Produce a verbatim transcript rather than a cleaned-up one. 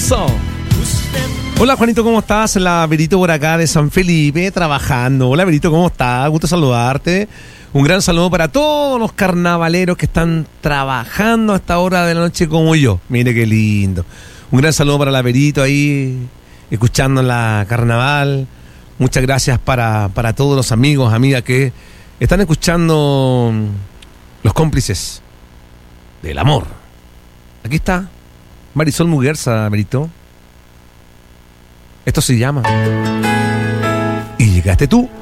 Eso. Hola Juanito, ¿cómo estás? La Verito por acá de San Felipe, trabajando. Hola Verito, ¿cómo estás? Gusto saludarte. Un gran saludo para todos los carnavaleros que están trabajando a esta hora de la noche como yo. Mire qué lindo. Un gran saludo para la Verito ahí, escuchando la carnaval. Muchas gracias para, para todos los amigos, amigas que están escuchando Los Cómplices del Amor. Aquí está Marisol Muguerza, Verito. Esto se llama Y llegaste tú.